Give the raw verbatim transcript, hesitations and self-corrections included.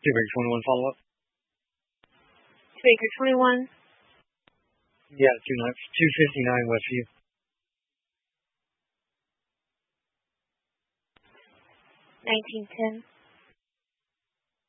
Two Baker twenty-one follow up. Baker twenty-one. Yeah, two nine two fifty nine Westview. Nineteen ten.